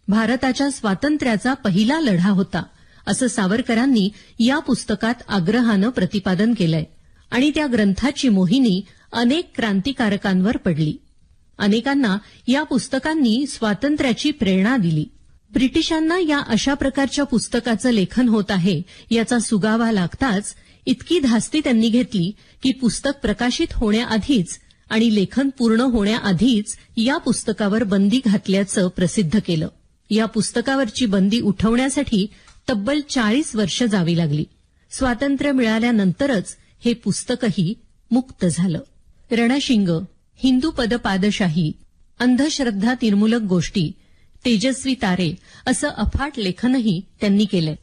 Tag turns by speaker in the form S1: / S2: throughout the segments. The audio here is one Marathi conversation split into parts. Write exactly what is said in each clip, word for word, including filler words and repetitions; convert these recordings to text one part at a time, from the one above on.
S1: भारताच्या स्वातंत्र्याचा पहिला लढा होता असं सावरकरांनी या पुस्तकात आग्रहानं प्रतिपादन केलंय आणि त्या ग्रंथाची मोहिनी अनेक क्रांतिकारकांवर पडली. अनेकांना या पुस्तकांनी स्वातंत्र्याची प्रेरणा दिली. ब्रिटिशांना या अशा प्रकारच्या पुस्तकाचं लेखन होत आहे याचा सुगावा लागताच इतकी धास्ती त्यांनी घेतली की पुस्तक प्रकाशित होण्याआधीच आणि लेखन पूर्ण होण्याआधीच या पुस्तकावर बंदी घातल्याचं प्रसिद्ध केलं. या पुस्तकावरची बंदी उठवण्यासाठी तब्बल चाळीस वर्ष जावी लागली. स्वातंत्र्य मिळाल्यानंतरच हे पुस्तकही मुक्त झालं. रणशिंग, हिंदू पद पादशाही, अंधश्रद्धा निर्मूलक गोष्टी, तेजस्वी तारे असं अफाट लेखनही त्यांनी केलंय.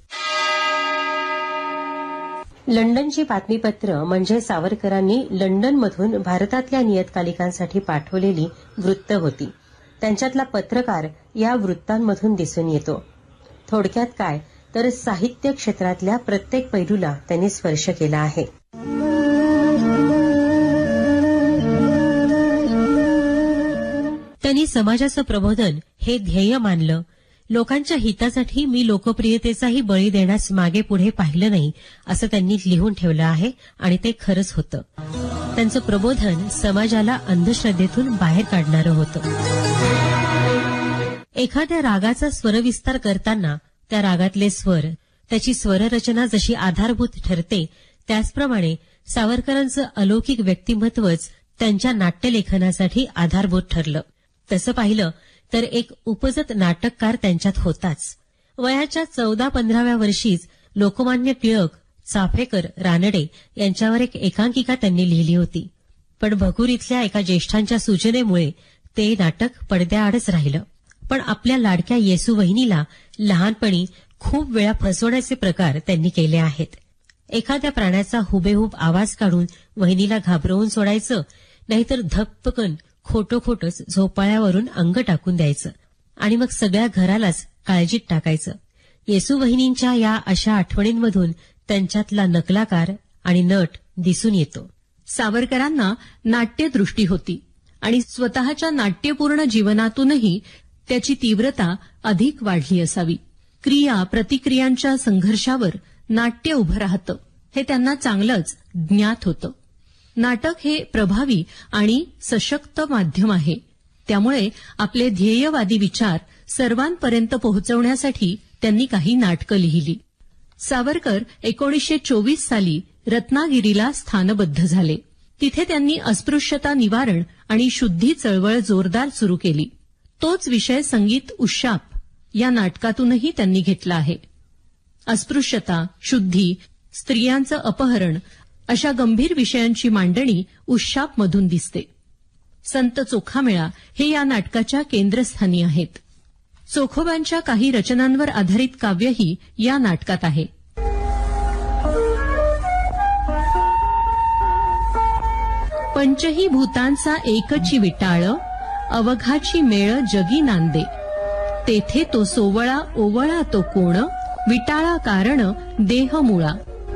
S2: लंडनची बातमीपत्र म्हणजे सावरकरांनी लंडनमधून भारतातल्या नियतकालिकांसाठी पाठवलेली वृत्त होती. त्यांच्यातला पत्रकार या वृत्तांमधून दिसून येतो. थोडक्यात काय तर साहित्य क्षेत्रातल्या प्रत्येक पैलूला त्यांनी स्पर्श केला आहे. त्यांनी समाजाचं प्रबोधन हे ध्येय मानलं. लोकांच्या हितासाठी मी लोकप्रियतेचाही बळी देण्यास मागे पुढे पाहिलं नाही असं त्यांनी लिहून ठेवलं आहे आणि ते खरंच होतं. त्यांचं प्रबोधन समाजाला अंधश्रद्धेतून बाहेर काढणारं होतं. एखाद्या रागाचा स्वरविस्तार करताना त्या रागातले स्वर, त्याची स्वररचना जशी आधारभूत ठरते त्याचप्रमाणे सावरकरांचं अलौकिक व्यक्तिमत्वच त्यांच्या नाट्यलेखनासाठी आधारभूत ठरलं. तसं पाहिलं तर एक उपजत नाटककार त्यांच्यात होताच. वयाच्या चौदा पंधराव्या वर्षीच लोकमान्य टिळक, चाफेकर, रानडे यांच्यावर एक एकांकिका त्यांनी लिहिली होती. पण भगूर इथल्या एका ज्येष्ठांच्या सूचनेमुळे ते नाटक पडद्याआडच राहिलं. पण आपल्या लाडक्या येसू वहिनीला लहानपणी खूप वेळा फसवण्याचे प्रकार त्यांनी केले आहेत. एखाद्या प्राण्याचा हुबेहूब आवाज काढून वहिनीला घाबरवून सोडायचं, नाहीतर धप्पकन खोटं खोटंच झोपाळ्यावरून अंग टाकून द्यायचं आणि मग सगळ्या घरालाच काळजीत टाकायचं. येसू वहिनींच्या या अशा आठवणींमधून त्यांच्यातला नकलाकार आणि नट दिसून येतो.
S1: सावरकरांना नाट्यदृष्टी होती आणि स्वतःच्या नाट्यपूर्ण जीवनातूनही त्याची तीव्रता अधिक वाढली असावी. क्रिया प्रतिक्रियांच्या संघर्षावर नाट्य उभं राहतं हे त्यांना चांगलंच ज्ञात होतं. नाटक हे प्रभावी आणि सशक्त माध्यम आहे. त्यामुळे आपले ध्येयवादी विचार सर्वांपर्यंत पोहोचवण्यासाठी त्यांनी काही नाटकं लिहिली. सावरकर एकोणीसशे चोवीस साली रत्नागिरीला स्थानबद्ध झाले. तिथे त्यांनी अस्पृश्यता निवारण आणि शुद्धी चळवळ जोरदार सुरू केली. तोच विषय संगीत उशाप या नाटकातूनही त्यांनी घेतला आहे. अस्पृश्यता, शुद्धी, स्त्रियांचं अपहरण अशा गंभीर विषयांची मांडणी उशापमधून दिसते. संत चोखामेळा हे या नाटकाच्या केंद्रस्थानी आहेत. चोखोबांच्या काही रचनांवर आधारित काव्यही या नाटकात आहे. पंचही भूतांचा एकची विटाळ, अवघाची मेळ जगी नांदे. तेथे तो सोवळा ओवळा तो कोण, विटाळा कारण देह मुळा.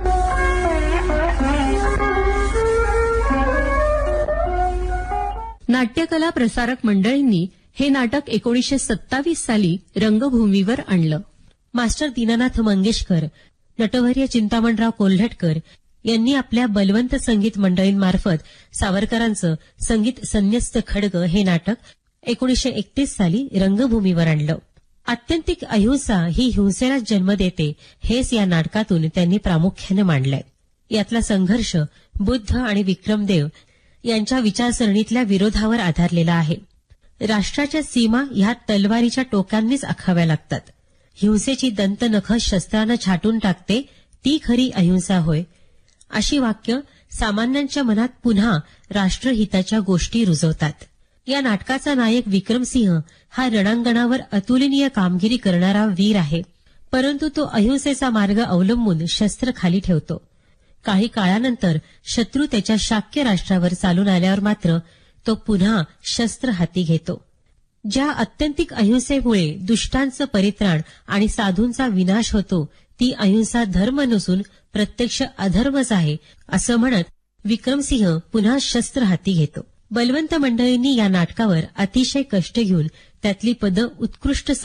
S1: नाट्यकला प्रसारक मंडळींनी हे नाटक एकोणीसशे सत्तावीस साली रंगभूमीवर आणलं.
S2: मास्टर दीनानाथ मंगेशकर, नटवर्य चिंतामणराव कोल्हटकर यांनी आपल्या बलवंत संगीत मंडळींमार्फत सावरकरांचं संगीत संन्यस्त खड्ग हे नाटक एकोणीसशे एकतीस साली रंगभूमीवर आणलं. आत्यंतिक अहिंसा ही हिंसेलाच जन्म देते हेच या नाटकातून त्यांनी प्रामुख्याने मांडलंय. यातला संघर्ष बुद्ध आणि विक्रमदेव यांच्या विचारसरणीतल्या विरोधावर आधारलेला आहे. राष्ट्राच्या सीमा ह्या तलवारीच्या टोकांनीच आखाव्या लागतात. हिंसेची दंतनखं शस्त्रानं छाटून टाकते ती खरी अहिंसा होय. अशी वाक्य सामान्यांच्या मनात पुन्हा राष्ट्रहिताच्या गोष्टी रुजवतात. या नाटकाचा नायक विक्रमसिंह हा रणांगणावर अतुलनीय कामगिरी करणारा वीर आहे, परंतु तो अहिंसेचा मार्ग अवलंबून शस्त्र खाली ठेवतो. काही काळानंतर शत्रू त्याच्या शाक्य राष्ट्रावर चालून आल्यावर मात्र तो पुन्हा शस्त्र हाती घेतो. ज्या आत्यंतिक अहिंसेमुळे दुष्टांचं परित्राण आणि साधूंचा विनाश होतो ती अहिंसा धर्म नसून प्रत्यक्ष अधर्मच आहे असं म्हणत विक्रमसिंह पुन्हा शस्त्र हाती घेतो. बलवंत मंडळींनी या नाटकावर अतिशय कष्ट घेऊन त्यातली पदं उत्कृष्ट